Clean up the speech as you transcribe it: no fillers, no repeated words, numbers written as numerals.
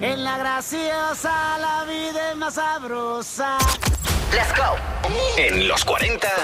En la graciosa la vida es más sabrosa. Let's go. En los 40